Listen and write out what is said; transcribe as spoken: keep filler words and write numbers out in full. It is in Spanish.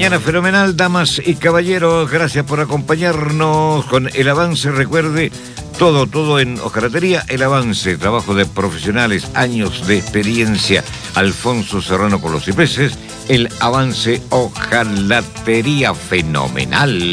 mañana fenomenal, damas y caballeros. Gracias por acompañarnos con El Avance. Recuerde, todo, todo en hojalatería. El Avance, trabajo de profesionales, años de experiencia. Alfonso Serrano con los cipreses. El Avance, hojalatería fenomenal.